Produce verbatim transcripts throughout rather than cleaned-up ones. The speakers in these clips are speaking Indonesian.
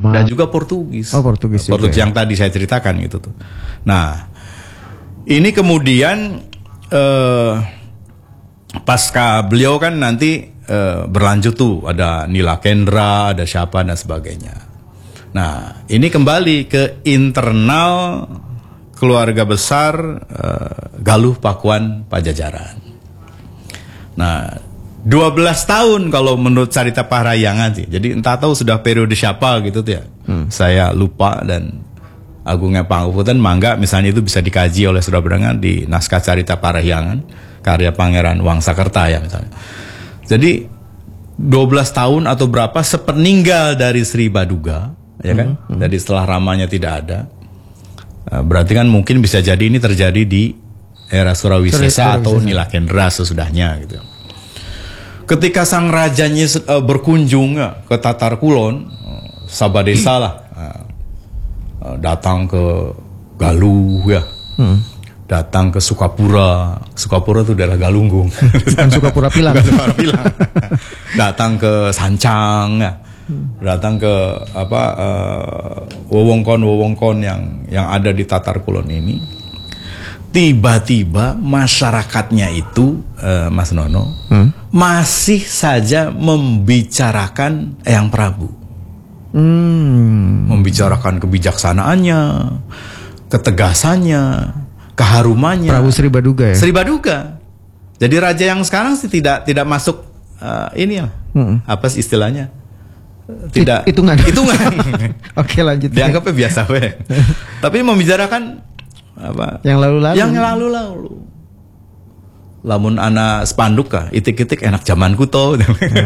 dan juga Portugis. Oh, Portugis. Portugis juga, yang ya. tadi saya ceritakan gitu tuh. Nah, ini kemudian eh, pasca beliau kan nanti eh, berlanjut tuh ada Nila Kendra, ada siapa dan sebagainya. Nah, ini kembali ke internal keluarga besar uh, Galuh Pakuan Pajajaran. Nah, dua belas tahun kalau menurut cerita Parahyangan sih. Jadi entah tahu sudah periode siapa gitu tuh ya. Hmm. Saya lupa dan Agungnya Panguputan mangga misalnya itu bisa dikaji oleh Saudara Pendengar di naskah Carita Parahyangan karya Pangeran Wangsakerta ya misalnya. Jadi dua belas tahun atau berapa sepeninggal dari Sri Baduga ya kan. Hmm. Hmm. Jadi setelah ramanya tidak ada. Berarti kan mungkin bisa jadi ini terjadi di era Surawisesa atau Nila Kendra sesudahnya gitu. Ketika sang rajanya uh, berkunjung uh, ke Tatar Kulon, uh, Sabadesa lah, uh, uh, datang ke Galuh ya, hmm. datang ke Sukapura, Sukapura itu daerah Galunggung, bukan Sukapura Pilang, Sukapura Pilang. Datang ke Sancang ya. Datang ke apa uh, wewengkon-wewengkon yang yang ada di Tatar Kulon ini, tiba-tiba masyarakatnya itu uh, Mas Nono hmm? masih saja membicarakan Eyang Prabu, hmm. membicarakan kebijaksanaannya, ketegasannya, keharumannya. Prabu Sri Baduga ya. Sri Baduga. Jadi raja yang sekarang sih tidak tidak masuk uh, ini ya, hmm. apa sih istilahnya? Tidak hitungan hitungan. Oke, lanjut. Dianggapnya biasa we. Tapi membicarakan apa? Yang lalu-lalu. Yang lalu-lalu. Lamun ana spanduk kah, itik-itik enak zamanku to.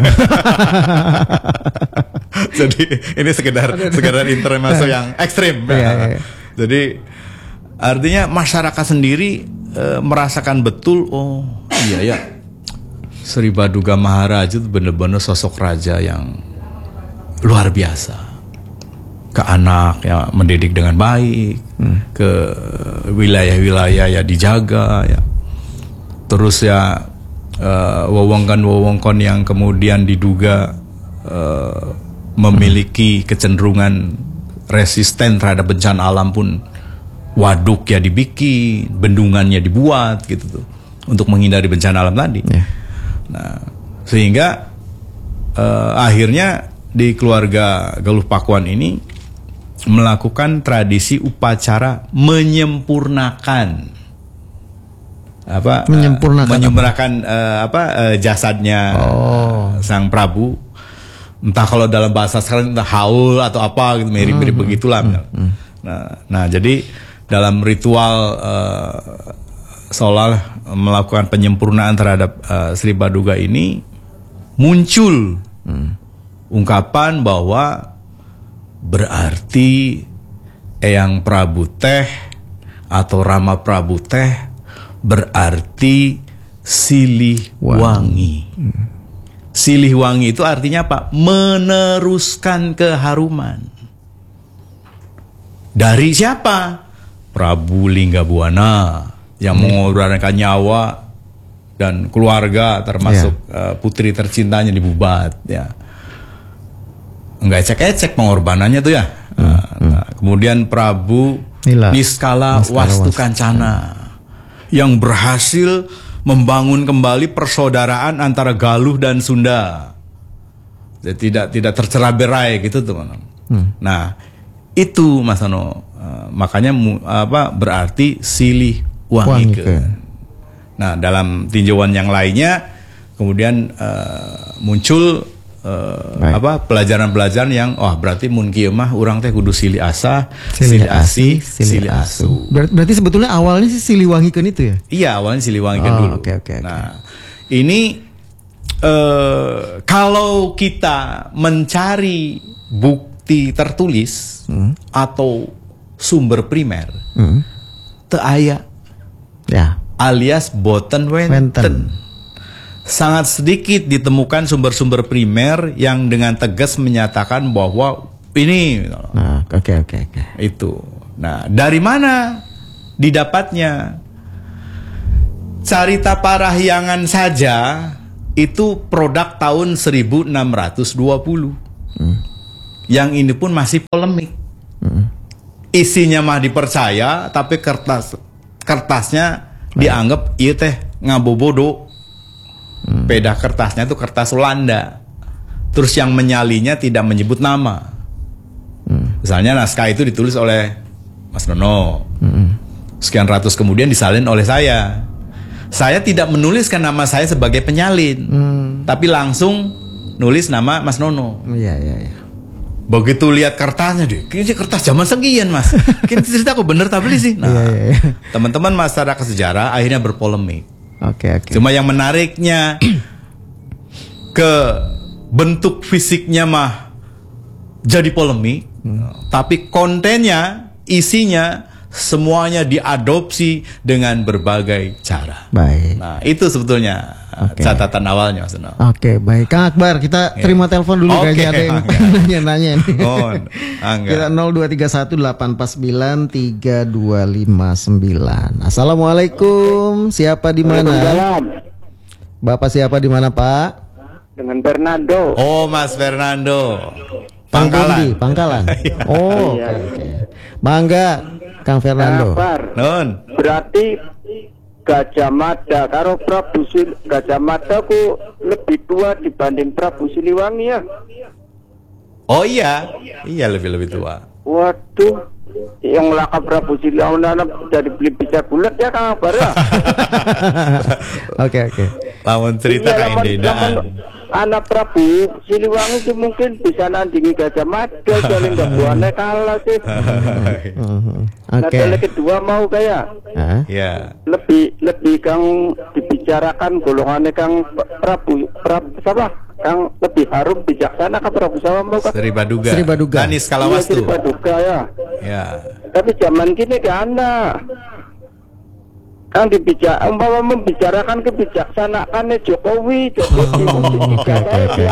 Jadi ini sekedar sekedar intermezzo yang ekstrim. Ya, ya, ya. Jadi artinya masyarakat sendiri e, merasakan betul oh iya ya. Sri Baduga Maharaja itu benar-benar sosok raja yang luar biasa, ke anak ya mendidik dengan baik, hmm. ke wilayah-wilayah ya dijaga ya, terus ya uh, wewengkon-wewengkon yang kemudian diduga uh, memiliki kecenderungan resisten terhadap bencana alam pun waduk ya dibikin, bendungannya dibuat gitu tuh untuk menghindari bencana alam tadi. Yeah. Nah sehingga uh, akhirnya di keluarga Galuh Pakuan ini melakukan tradisi upacara menyempurnakan apa menyempurnakan uh, menyempurnakan uh, apa uh, jasadnya oh. sang Prabu, entah kalau dalam bahasa sekarang entah haul atau apa gitu, mirip-mirip hmm. begitulah. Hmm. Nah, nah jadi dalam ritual uh, seolah melakukan penyempurnaan terhadap uh, Sri Baduga ini muncul hmm. ungkapan bahwa berarti Eyang Prabu teh atau Rama Prabu teh berarti silih wangi. Hmm. Silih wangi itu artinya apa? Meneruskan keharuman. Dari siapa? Prabu Linggabuana yang hmm. mengorbankan nyawa dan keluarga termasuk yeah. uh, putri tercintanya dibubat ya. Enggak ecek-ecek pengorbanannya tuh ya. Hmm, nah, hmm. Nah, kemudian Prabu Nila. Niskala, Niskala Wastu Kancana hmm. yang berhasil membangun kembali persaudaraan antara Galuh dan Sunda. Jadi tidak tidak tercerai-berai gitu tuh. Hmm. Nah, itu Mas Ano. Uh, makanya apa berarti silih wangi ke. Nah, dalam tinjauan yang lainnya kemudian uh, muncul Uh, apa pelajaran-pelajaran yang oh berarti mun kieu mah urang teh kudu silih asa, silih asi, silih asu. Ber berarti sebetulnya awalnya sih silih wangikeun itu ya? Iya, awalnya silih wangikeun oh, dulu. Okay, okay, nah, okay. ini uh, kalau kita mencari bukti tertulis hmm. atau sumber primer, hmm. teu aya. Ya, alias boten wenten. wenten. Sangat sedikit ditemukan sumber-sumber primer yang dengan tegas menyatakan bahwa ini. Nah, oke okay, oke okay, oke. Okay. Itu. Nah, dari mana didapatnya? Carita Parahyangan saja itu produk tahun seribu enam ratus dua puluh. Hmm. Yang ini pun masih polemik. Hmm. Isinya mah dipercaya, tapi kertas kertasnya Baik. dianggap iya teh ngabobodo. Hmm. Beda kertasnya itu kertas Belanda. Terus yang menyalinya tidak menyebut nama. Hmm. Misalnya naskah itu ditulis oleh Mas Nono. Hmm. Sekian ratus kemudian disalin oleh saya. Saya tidak menuliskan nama saya sebagai penyalin, hmm. tapi langsung nulis nama Mas Nono. Iya, iya, iya. Begitu lihat kertasnya deh, ini kertas zaman sekian Mas. Kini cerita kok bener tak beli sih. Nah, iya, iya. teman-teman masyarakat sejarah akhirnya berpolemik. Oke, oke. Cuma yang menariknya ke bentuk fisiknya mah jadi polemik, hmm. tapi kontennya, isinya semuanya diadopsi dengan berbagai cara. Baik. Nah, itu sebetulnya okay. catatan awalnya, Mas Nono. Oke, okay, baik. Kang Akbar, kita yeah. terima telepon dulu okay, kayaknya ada yang nanya-nanya nih. Oh, kita nol dua tiga satu delapan empat sembilan tiga dua lima sembilan. Assalamualaikum. Siapa di mana? Bapak siapa di mana, Pak? Dengan Fernando. Oh, Mas Fernando. Pangkalan. Pangkalan. Oh, oke. Okay, okay. Mangga. Kang Fernando. Non. Berarti Gajah Mada karo Prabu Sil Gajah Mada ku lebih tua dibanding Prabu Siliwangi ya? Oh iya, iya lebih lebih tua. Waduh, yang melakap Prabu Siliwangi dari beli bisa bulat ya Kang Akbar ya? Oke oke. Lawan cerita kain dedaan. Anak Prabu Siliwangi sih mungkin bisa nandingi Gajah Mada, jalan keduanya kalah sih. Oke. Okay. Nah, kedua mau kayak, uh? yeah. lebih lebih Kang dibicarakan golongannya Kang Prabu Prabu siapa? Kang lebih harum bijaksana Kang Prabu sama mau Kang. Sri Baduga. Sri Baduga. Danis Kalawastu. Iya, Sri Baduga ya. Ya. Tapi zaman kini kan anda. Kang dibicara, umpama membicarakan kebijaksanaan Jokowi, Jokowi. Oke, oke,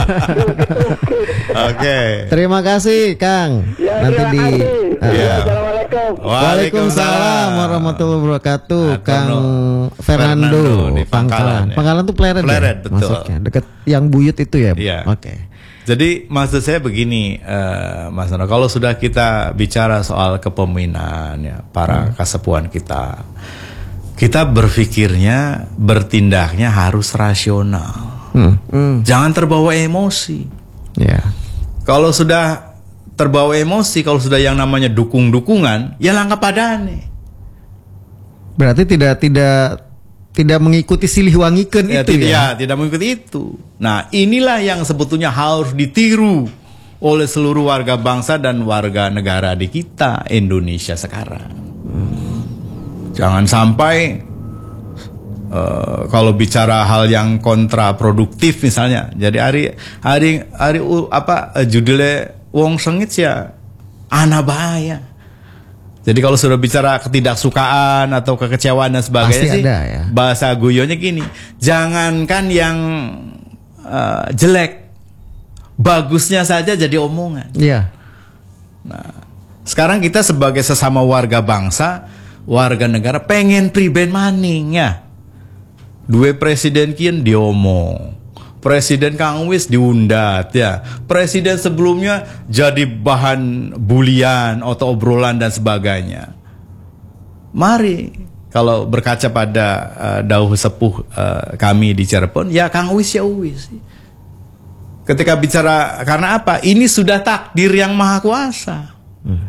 oke. Terima kasih, Kang. Ya, nanti di. Uh, ya. Assalamualaikum. Waalaikumsalam warahmatullahi wabarakatuh, nah, Kang Fernando, Fernando di Pangkalan. Ya. Pangkalan tuh Pleret, Pleret ya? Betul. Masuknya dekat yang buyut itu ya. Iya. Oke. Okay. Jadi maksud saya begini, uh, Mas Nono, kalau sudah kita bicara soal kepemimpinan ya para hmm. kasepuhan kita. Kita berpikirnya, bertindaknya harus rasional. Hmm. Hmm. Jangan terbawa emosi. Yeah. Kalau sudah terbawa emosi, kalau sudah yang namanya dukung-dukungan, ya langkah padane. Berarti tidak tidak tidak mengikuti silih wangikan ya, itu tidak, ya? Ya, tidak mengikuti itu. Nah, inilah yang sebetulnya harus ditiru oleh seluruh warga bangsa dan warga negara di kita Indonesia sekarang. Hmm. Jangan sampai uh, kalau bicara hal yang kontraproduktif misalnya. Jadi hari hari hari uh, apa uh, judulnya wong sengit ya ana bahaya. Jadi kalau sudah bicara ketidaksukaan atau kekecewaan dan sebagainya pasti sih ada, ya. Bahasa guyonya gini, jangankan yang uh, jelek, bagusnya saja jadi omongan. Iya. Nah, sekarang kita sebagai sesama warga bangsa, warga negara pengen priben maning ya. Dua presiden kian diomong, presiden Kang Wis diundat ya, presiden sebelumnya jadi bahan bulian atau obrolan dan sebagainya. Mari kalau berkaca pada uh, dauh sepuh uh, kami di Cirebon, ya Kang Wis ya Wis. Ketika bicara karena apa? Ini sudah takdir yang maha kuasa. Hmm.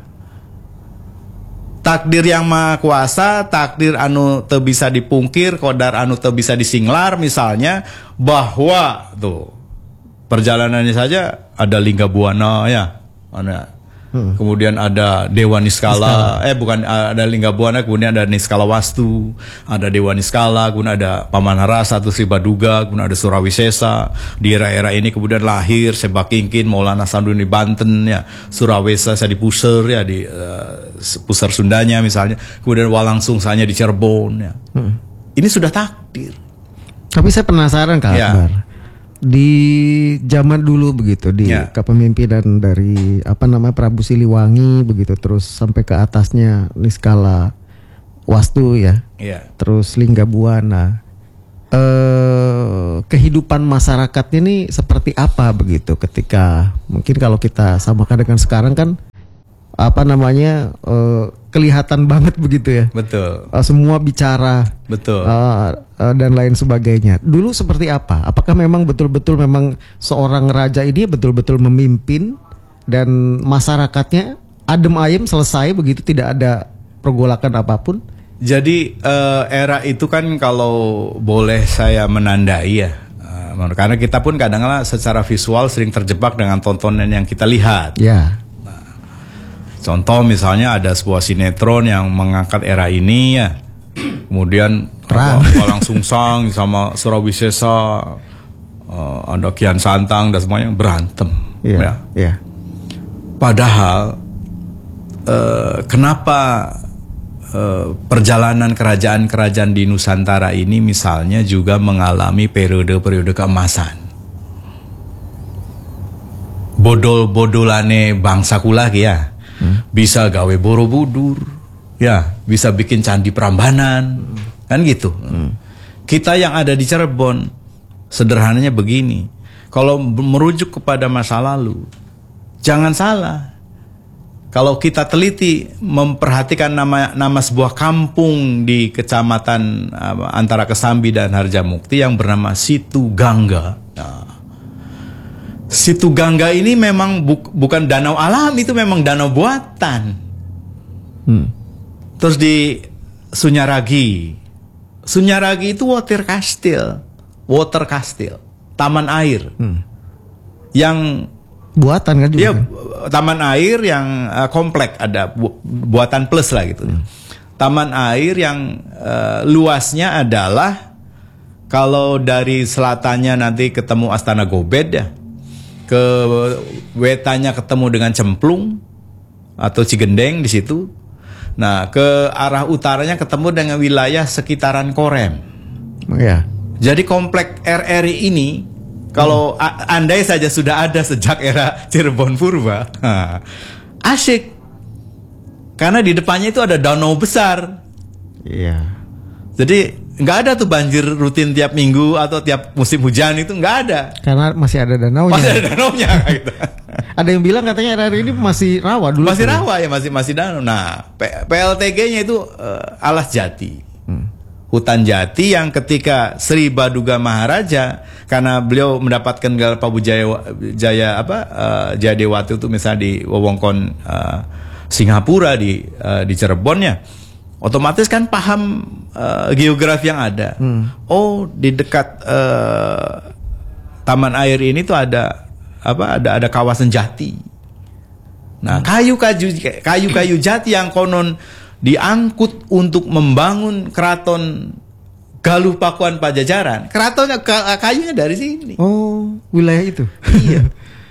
Takdir yang maha kuasa, takdir anu teu bisa dipungkir, kodar anu teu bisa disinglar, misalnya bahwa tuh perjalanannya saja ada Lingga Buana ya, mana? Hmm. Kemudian ada Dewa Niskala, Niskala. eh bukan ada Lingga Buana, kemudian ada Niskala Wastu, ada Dewa Niskala, kemudian ada Pamanarasa atau Sri Baduga, kemudian ada Surawisesa. Di era-era ini kemudian lahir Sebakingkin, Maulana Sandun di Banten ya, Surawesa saya di Puser ya di uh, Puser Sundanya misalnya, kemudian Walangsung saya di Cirebon ya. Hmm. Ini sudah takdir. Tapi saya penasaran Kak ya. Akbar. Di zaman dulu begitu di ya. Kepemimpinan dari apa namanya Prabu Siliwangi begitu terus sampai ke atasnya Niskala Wastu ya, ya. Terus Lingga Buana. eh, kehidupan masyarakat ini seperti apa begitu ketika mungkin kalau kita samakan dengan sekarang kan apa namanya uh, kelihatan banget begitu ya. Betul. Uh, semua bicara. Betul. Uh, uh, dan lain sebagainya. Dulu seperti apa? Apakah memang betul-betul memang seorang raja ini betul-betul memimpin dan masyarakatnya adem ayem selesai begitu, tidak ada pergolakan apapun? Jadi uh, era itu kan kalau boleh saya menandai ya, uh, karena kita pun kadang-kadang secara visual sering terjebak dengan tontonan yang kita lihat. Ya. Contoh misalnya ada sebuah sinetron yang mengangkat era ini ya, kemudian Walang Sungsang sama Surawisesa, uh, ada Kian Santang dan semuanya berantem. Iya. Ya. Ya. Padahal uh, kenapa uh, perjalanan kerajaan-kerajaan di Nusantara ini misalnya juga mengalami periode-periode keemasan. Bodol-bodolane bangsa kula ya. Hmm. Bisa gawe Borobudur, ya, bisa bikin candi Prambanan, hmm. kan gitu. Hmm. Kita yang ada di Cirebon, sederhananya begini, kalau merujuk kepada masa lalu, jangan salah. Kalau kita teliti memperhatikan nama nama sebuah kampung di kecamatan uh, antara Kesambi dan Harjamukti yang bernama Situ Gangga. Nah, Situ Gangga ini memang bu bukan danau alam, itu memang danau buatan. Hmm. Terus di Sunyaragi, Sunyaragi itu water castle, water castle, taman air, hmm. yang buatan kan juga. Ya, kan? Taman air yang uh, komplek, ada bu buatan plus lah gitu. Hmm. Taman air yang uh, luasnya adalah kalau dari selatannya nanti ketemu Astana Gobed ya. Ke wetanya ketemu dengan Cemplung atau Cigendeng di situ. Nah, ke arah utaranya ketemu dengan wilayah sekitaran Korem. Oh, ya. Jadi komplek R R I ini kalau hmm. andai saja sudah ada sejak era Cirebon Purba, nah, asyik. Karena di depannya itu ada danau besar. Iya. Jadi nggak ada tuh banjir rutin tiap minggu atau tiap musim hujan, itu nggak ada. Karena masih ada danaunya. Masih ada danaunya gitu. Ada yang bilang katanya R R I ini masih rawa dulu. Masih tuh. rawa ya, masih masih danau. Nah, P L T G-nya itu uh, Alas Jati. Hmm. Hutan jati yang ketika Sri Baduga Maharaja, karena beliau mendapatkan gelar Prabu Jaya, Jaya apa uh, Jayadewati itu misalnya di wewengkon uh, Singapura di uh, di Cirebonnya, otomatis kan paham uh, geografi yang ada. Hmm. Oh, di dekat uh, taman air ini tuh ada apa? Ada ada kawasan jati. Nah, kayu-kayu kayu-kayu jati yang konon diangkut untuk membangun keraton Galuh Pakuan Pajajaran. Keratonnya kayunya dari sini. Oh, wilayah itu. Iya.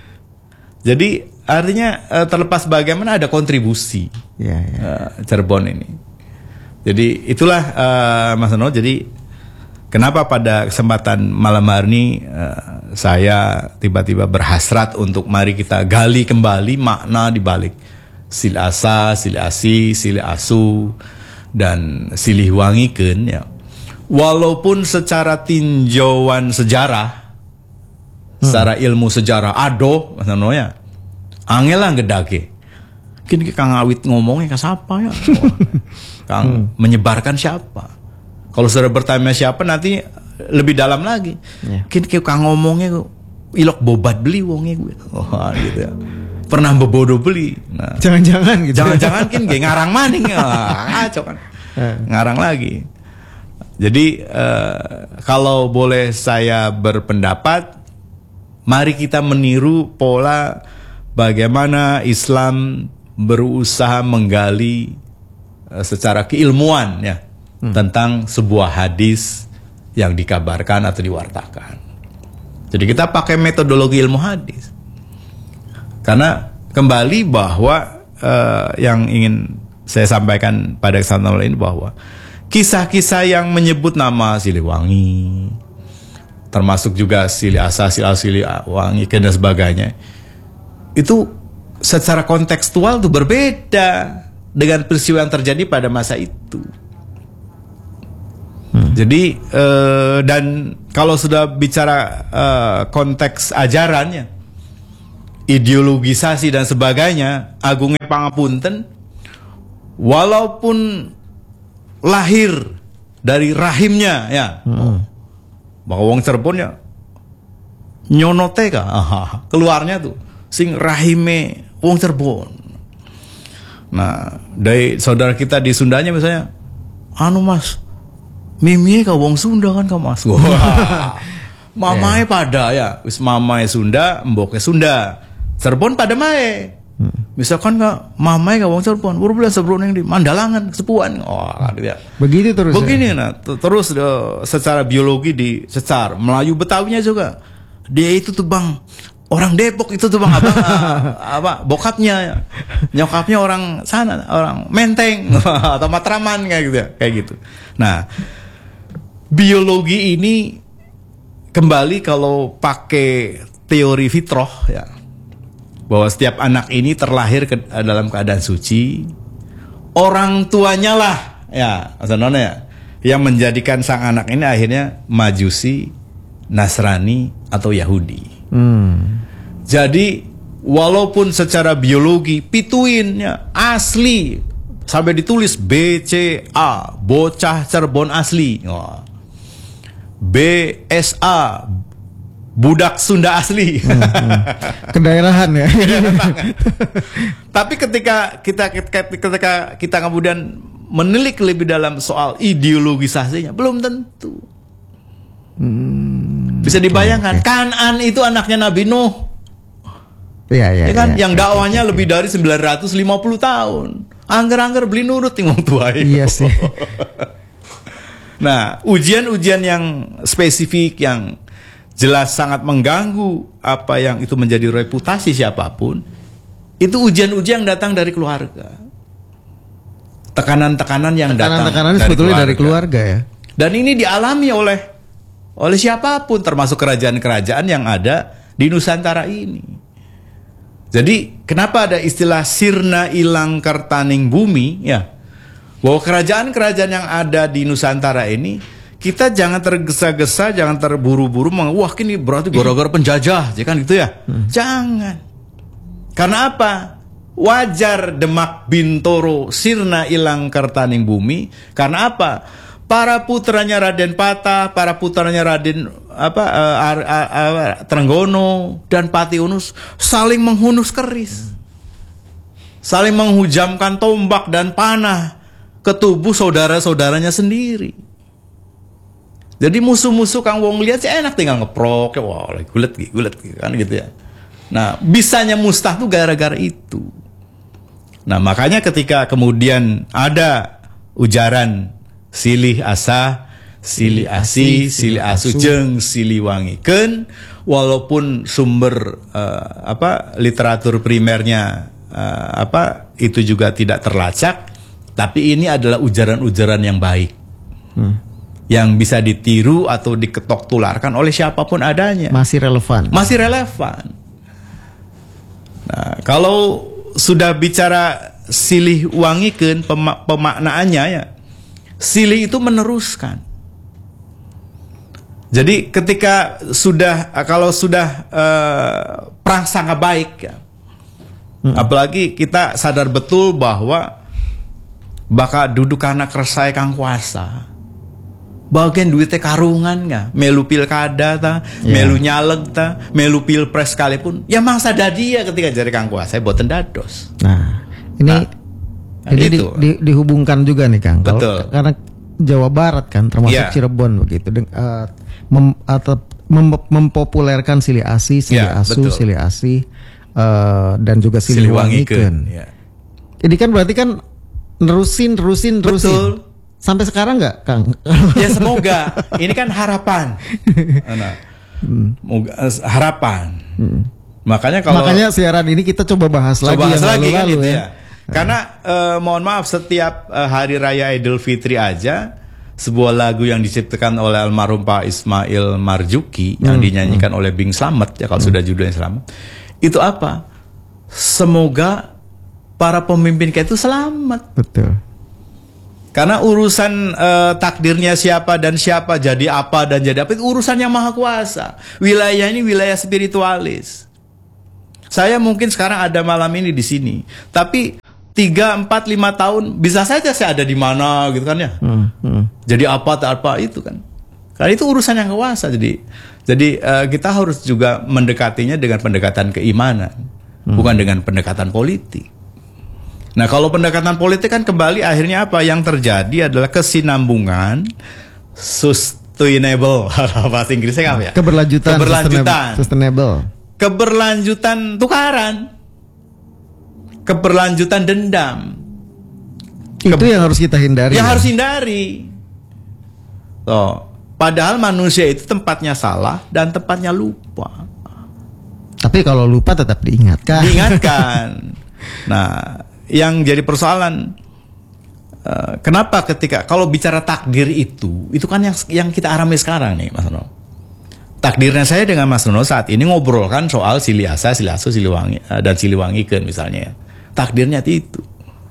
Jadi artinya uh, terlepas bagaimana ada kontribusi ya, ya. Uh, Cirebon ini. Jadi itulah uh, Mas Nono. Jadi kenapa pada kesempatan malam hari ini uh, saya tiba-tiba berhasrat untuk mari kita gali kembali makna di balik Silih Asa, Silih Asi, Silih Asu, dan Silih Wangikeun ya. Walaupun secara tinjauan sejarah, hmm. secara ilmu sejarah adoh Mas Nono ya, angel lah ngedage. Kini Kang Awit ngomongnya ke siapa ya? Kang hmm. menyebarkan siapa? Kalau sudah bertanya siapa nanti lebih dalam lagi. Yeah. Kini Kang ngomongnya ilok bobat beli wongnya gue. Oh gitu ya. Pernah bebodo beli. Nah, jangan-jangan gitu. Jangan-jangan kan gak ngarang maning ya. Ngaco kan. Ngarang lagi. Jadi uh, kalau boleh saya berpendapat, mari kita meniru pola bagaimana Islam berusaha menggali uh, secara keilmuan ya hmm. tentang sebuah hadis yang dikabarkan atau diwartakan. Jadi kita pakai metodologi ilmu hadis. Karena kembali bahwa uh, yang ingin saya sampaikan pada kesempatan ini bahwa kisah-kisah yang menyebut nama Siliwangi, termasuk juga Silih Asa, Silih Asu, Silih Wangikeun dan sebagainya, itu secara kontekstual itu berbeda dengan peristiwa yang terjadi pada masa itu. Hmm. Hmm. Jadi uh, dan kalau sudah bicara uh, konteks ajarannya, ideologisasi dan sebagainya, agungnya pangapunten, walaupun lahir dari rahimnya ya, hmm. bahwa wong Cirebon ya nyonote ka, aha, keluarnya tuh sing rahime wong Cirebon. Nah, dari saudara kita di Sundanya misalnya, anu mas, mimi ka wong Sunda kan ka mas. Wah, mamae pada ya, wis mamae Sunda, mboknya Sunda, Cirebon pada mae. Hmm. Misalkan ka mamae ka wong Cirebon, baru bilang sebelum yang di Mandalangan, Sepuan. Oh, ya. Begitu terus. Begini ya? nah, terus uh, secara biologi di secara Melayu Betawinya juga. Dia itu tuh bang orang Depok itu tuh bang abang uh, apa bokapnya nyokapnya orang sana orang Menteng atau Matraman kayak gitu kayak gitu. Nah biologi ini kembali kalau pakai teori fitrah ya bahwa setiap anak ini terlahir ke, dalam keadaan suci, orang tuanya lah ya maksudnya ya yang menjadikan sang anak ini akhirnya Majusi, Nasrani atau Yahudi. Hmm. Jadi walaupun secara biologi pituinnya asli sampai ditulis B C A bocah Cirebon asli, oh. B S A budak Sunda asli, hmm, hmm. Kedaerahan ya. Tapi ketika kita ketika kita kemudian menilik lebih dalam soal ideologisasinya belum tentu. Hmm. Bisa dibayangkan, okay. Kan'an itu anaknya Nabi Nuh. Iya, iya. Ya kan, ya, yang dakwanya ya, lebih dari sembilan ratus lima puluh tahun. Angger-angger beli nurut nih wong tua itu. Iya sih. Nah, ujian-ujian yang spesifik yang jelas sangat mengganggu apa yang itu menjadi reputasi siapapun, itu ujian-ujian yang datang dari keluarga. Tekanan-tekanan yang datang Tekanan-tekanan dari sebetulnya keluarga. dari keluarga ya. Dan ini dialami oleh oleh siapapun termasuk kerajaan-kerajaan yang ada di Nusantara ini. Jadi kenapa ada istilah sirna ilang kertaning bumi ya? Bahwa kerajaan-kerajaan yang ada di Nusantara ini kita jangan tergesa-gesa, jangan terburu-buru wah ini berarti gara-gara penjajah, ya kan gitu ya? Hmm. Jangan. Karena apa? Wajar Demak Bintoro sirna ilang kertaning bumi. Karena apa? Para putranya Raden Patah, para putranya Raden apa uh, uh, uh, uh, Trenggono dan Patiunus saling menghunus keris, saling menghujamkan tombak dan panah ke tubuh saudara-saudaranya sendiri. Jadi musuh-musuh Kang Wong lihat sih enak tinggal ngeprok, ya wah gulet gulet kan gitu ya. Nah bisanya mustah tuh gara-gara itu. Nah makanya ketika kemudian ada ujaran silih asa, silih asi, silih asu jeung silih wangikeun, walaupun sumber uh, apa literatur primernya uh, apa itu juga tidak terlacak, tapi ini adalah ujaran-ujaran yang baik, hmm. yang bisa ditiru atau diketok tularkan oleh siapapun adanya. Masih relevan. Masih relevan. Nah, kalau sudah bicara silih wangikeun pema- pemaknaannya ya. Silih itu meneruskan. Jadi ketika sudah kalau sudah uh, prasangka baik ya, hmm. apalagi kita sadar betul bahwa bakal duduk anak resai kang kuasa, bagian duitnya karungan nggak, melu pilkada ta, yeah. melu nyalek ta, melu pilpres sekalipun, ya mangsa dadi ya ketika jadi kang kuasa, boten dados. Nah ini. Nah, Jadi di, di, dihubungkan juga nih Kang. Betul. Kalau, karena Jawa Barat kan termasuk yeah. Cirebon begitu, uh, mem, atau mem, mempopulerkan silih asi, silih yeah, asu, betul. silih asi, uh, dan juga silih, silih wangikeun. Yeah. Ini kan berarti kan nerusin, nerusin, nerusin. Betul. Sampai sekarang nggak Kang? Ya semoga. Ini kan harapan. Nah, hmm. harapan. Hmm. Makanya kalau makanya siaran ini kita coba bahas coba lagi bahas yang lagi lalu-lalu kan gitu ya. ya. Karena eh, mohon maaf setiap eh, hari raya Idul Fitri aja sebuah lagu yang diciptakan oleh almarhum Pak Ismail Marzuki hmm, yang dinyanyikan hmm. oleh Bing Slamet ya kalau hmm. sudah judulnya Slamet. Itu apa? Semoga para pemimpin kita itu selamat. Betul. Karena urusan uh, takdirnya siapa dan siapa, jadi apa dan jadi apa, itu urusan yang maha kuasa. Wilayah ini wilayah spiritualis. Saya mungkin sekarang ada malam ini di sini, tapi tiga, empat, lima tahun bisa saja saya ada di mana gitu kan ya. Hmm, hmm. Jadi apa tak apa itu kan. Karena itu urusan yang kuasa. Jadi, jadi uh, kita harus juga mendekatinya dengan pendekatan keimanan, hmm. bukan dengan pendekatan politik. Nah, kalau pendekatan politik kan kembali akhirnya apa yang terjadi adalah kesinambungan, sustainable, bahasa Inggrisnya apa ya? Keberlanjutan, keberlanjutan, sustainable, keberlanjutan tukaran, keberlanjutan dendam. Itu Ke yang harus kita hindari. Yang ya? harus hindari. Oh, padahal manusia itu tempatnya salah dan tempatnya lupa. Tapi kalau lupa tetap diingatkan. Diingatkan. Nah, yang jadi persoalan uh, kenapa ketika kalau bicara takdir itu itu kan yang yang kita alami sekarang nih Mas Nono. Takdirnya saya dengan Mas Nono saat ini ngobrol kan soal Siliasa, Silasu, Siliwangi uh, dan Siliwangiken misalnya. Takdirnya itu.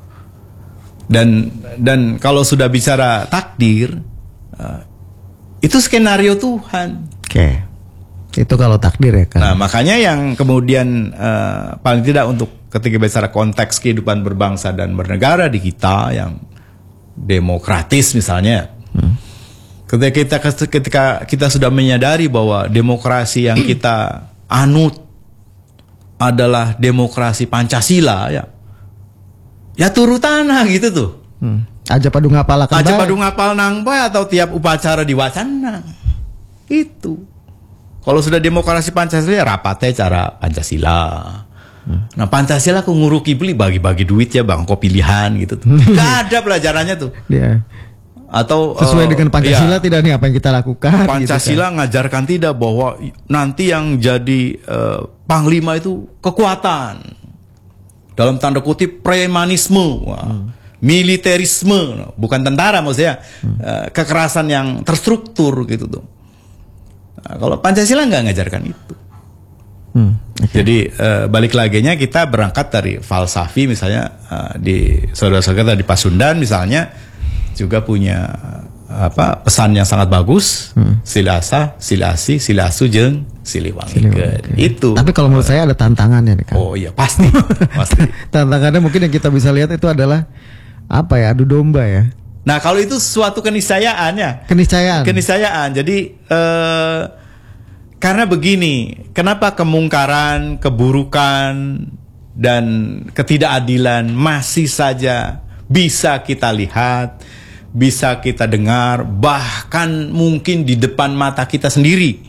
Dan dan kalau sudah bicara takdir uh, itu skenario Tuhan. Oke. Okay. Itu kalau takdir ya kan. Nah, makanya yang kemudian uh, paling tidak untuk ketika bicara konteks kehidupan berbangsa dan bernegara di kita yang demokratis misalnya, hmm. ketika kita ketika kita sudah menyadari bahwa demokrasi yang kita anut adalah demokrasi Pancasila ya, ya turu tanah gitu tuh. Hmm. Aja padu ngapal aja padu ngapal nang bae atau tiap upacara diwacana itu. Kalau sudah demokrasi Pancasila ya rapatnya cara Pancasila. Nah Pancasila aku nguruki beli bagi-bagi duit ya bang, kok pilihan gitu tuh. Gak ada pelajarannya tuh. Yeah. Atau sesuai uh, dengan Pancasila ya, tidak nih apa yang kita lakukan. Pancasila gitu kan ngajarkan tidak bahwa nanti yang jadi uh, panglima itu kekuatan. Dalam tanda kutip premanisme, hmm. militerisme, bukan tentara maksudnya, hmm. uh, kekerasan yang terstruktur gitu tuh. Nah, kalau Pancasila nggak ngajarkan itu. Hmm, okay. Jadi uh, balik laginya kita berangkat dari falsafi misalnya uh, di saudara-saudara di Pasundan misalnya juga punya uh, apa pesan yang sangat bagus, hmm. Silasa, Silasi, Silasu jeung Siliwangiken. Itu. Tapi kalau menurut uh, saya ada tantangannya nih kan. Oh iya pasti, pasti. Tantangannya mungkin yang kita bisa lihat itu adalah apa ya, adu domba ya. Nah kalau itu suatu keniscayaan ya. Keniscayaan. Keniscayaan. Jadi uh, karena begini, kenapa kemungkaran, keburukan, dan ketidakadilan masih saja bisa kita lihat, bisa kita dengar, bahkan mungkin di depan mata kita sendiri.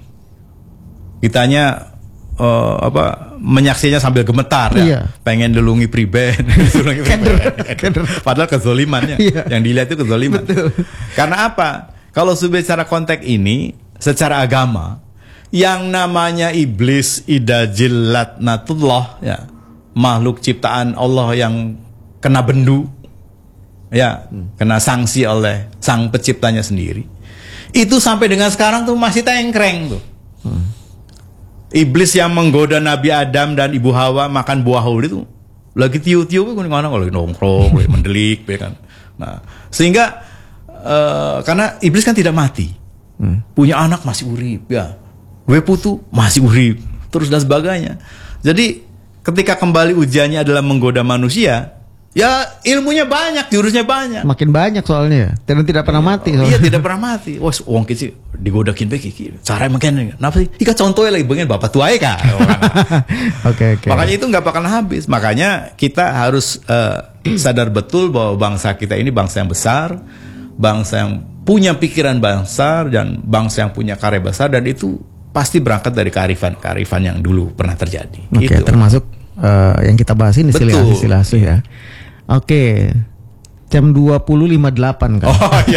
Kitanya uh, apa menyaksinya sambil gemetar ya, iya. Pengen delungi priben, padahal kezolimannya, iya. Yang dilihat itu kezoliman. Betul. Karena apa? Kalau secara konteks ini, secara agama, yang namanya iblis, ida jillat natullah ya, makhluk ciptaan Allah yang kena bendu ya, hmm. kena sanksi oleh sang penciptanya sendiri, itu sampai dengan sekarang tuh masih tengkreng tuh. hmm. Iblis yang menggoda Nabi Adam dan Ibu Hawa makan buah hul itu lagi tiu-tiu kan mana kalau nongkrong mendelik kan. Nah sehingga uh, karena iblis kan tidak mati, hmm. punya anak masih urip ya, gue putu masih urip terus dan sebagainya. Jadi ketika kembali ujiannya adalah menggoda manusia, ya ilmunya banyak, jurusnya banyak. Makin banyak soalnya, dan tidak pernah mati. Soalnya. Iya tidak pernah mati. Wah, wong kecil digodakin baik iki. Cara makan, kenapa sih? Ika contohnya lagi pengen bapak tua ya kak. Oke oke. Makanya itu nggak bakal habis. Makanya kita harus uh, sadar betul bahwa bangsa kita ini bangsa yang besar, bangsa yang punya pikiran besar dan bangsa yang punya karya besar, dan itu pasti berangkat dari kearifan-kearifan yang dulu pernah terjadi. Oke, gitu. Termasuk uh, yang kita bahas ini silasi-silasi ya. Oke, jam dua puluh lima puluh delapan kan. Oh iya.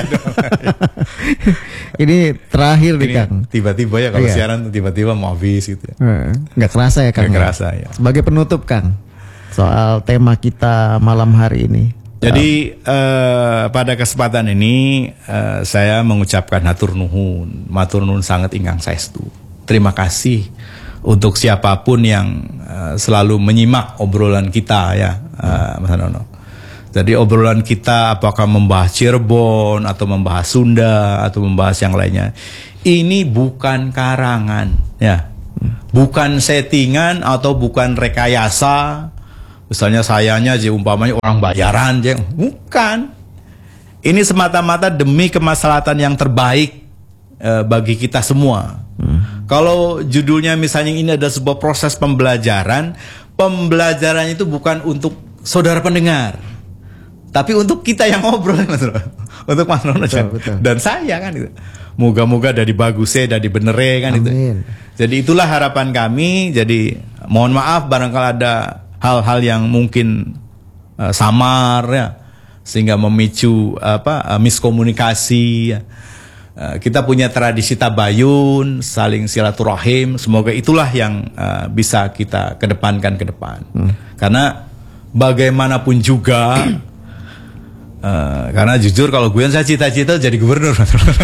Ini terakhir nih Kang. Tiba-tiba ya kalau iya. siaran tiba-tiba mau habis gitu. Uh, nggak kerasa ya Kang. Nggak kerasa ya. Sebagai penutup Kang, soal tema kita malam hari ini. Jadi uh, pada kesempatan ini uh, saya mengucapkan hatur nuhun, matur nuhun sangat ingkang saestu. Terima kasih untuk siapapun yang uh, selalu menyimak obrolan kita ya, uh, Mas Nono. Jadi obrolan kita apakah membahas Cirebon atau membahas Sunda atau membahas yang lainnya, ini bukan karangan, ya, bukan settingan atau bukan rekayasa. Misalnya sayanya aja umpamanya orang bayaran aja, bukan. Ini semata-mata demi kemaslahatan yang terbaik eh, bagi kita semua. Hmm. Kalau judulnya misalnya ini ada sebuah proses pembelajaran, pembelajaran itu bukan untuk saudara pendengar, tapi untuk kita yang ngobrol, untuk Mas Nono dan saya kan itu. Moga-moga dari bagusnya, dari benernya kan. Amin. Itu. Jadi itulah harapan kami. Jadi mohon maaf barangkali ada hal-hal yang mungkin uh, samar ya, sehingga memicu apa uh, miskomunikasi. Ya. Uh, kita punya tradisi tabayun, saling silaturahim. Semoga itulah yang uh, bisa kita kedepankan ke depan. Hmm. Karena bagaimanapun juga, uh, karena jujur kalau gue saya cita-cita jadi gubernur.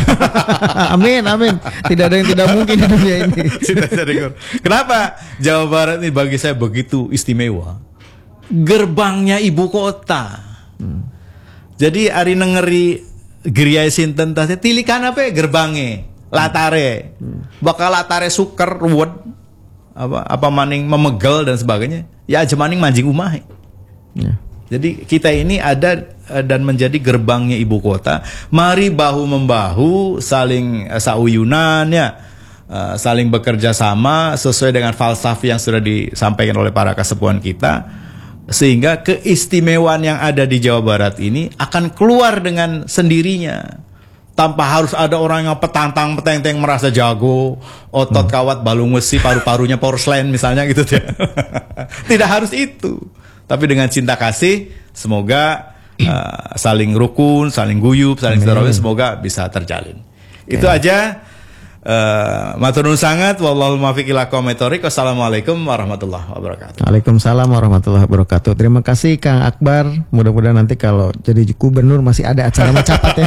Amin, amin. Tidak ada yang tidak mungkin di dunia ini. Cita-cita jadi gubernur. Kenapa Jawa Barat ini bagi saya begitu istimewa? Gerbangnya ibu kota. Hmm. Jadi ari nengeri Geriai sinten tasnya tilikan apa ya gerbangnya latare hmm. bakal latare suker ruwet apa apa maning memegel dan sebagainya ya aja maning manjing umah ya. Jadi kita ini ada dan menjadi gerbangnya ibu kota. Mari bahu membahu saling uh, sauyunan ya, uh, saling bekerja sama sesuai dengan falsafah yang sudah disampaikan oleh para kasepuhan kita, sehingga keistimewaan yang ada di Jawa Barat ini akan keluar dengan sendirinya tanpa harus ada orang yang petantang petenteng merasa jago, otot hmm. kawat balung besi, paru-parunya porselen misalnya gitu ya. Tidak harus itu, tapi dengan cinta kasih semoga uh, saling rukun, saling guyup, saling silaturahmi semoga bisa terjalin. Okay. Itu aja. Uh, matur nuwun sangat, wallahul muwaffiq ila aqwamit thoriq. Wassalamualaikum warahmatullahi wabarakatuh. Waalaikumsalam warahmatullahi wabarakatuh. Terima kasih Kang Akbar. Mudah-mudahan nanti kalau jadi gubernur masih ada acara mencapat ya.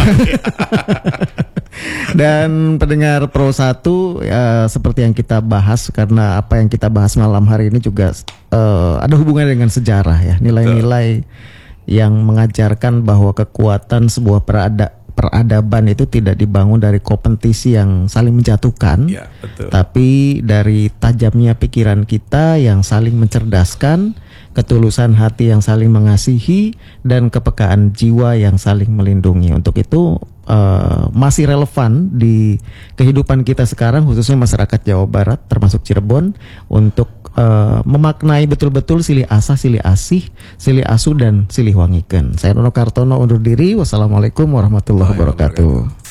Dan pendengar Pro satu ya, seperti yang kita bahas, karena apa yang kita bahas malam hari ini juga uh, ada hubungannya dengan sejarah ya, nilai-nilai yang mengajarkan bahwa kekuatan sebuah perada peradaban itu tidak dibangun dari kompetisi yang saling menjatuhkan, ya, betul. Tapi dari tajamnya pikiran kita yang saling mencerdaskan, ketulusan hati yang saling mengasihi, dan kepekaan jiwa yang saling melindungi. Untuk itu uh, masih relevan di kehidupan kita sekarang, khususnya masyarakat Jawa Barat termasuk Cirebon, untuk Uh, memaknai betul-betul silih asah, silih asih, silih asuh, dan silih wangikeun. Saya Nono Kartono undur diri. Wassalamualaikum warahmatullahi wabarakatuh.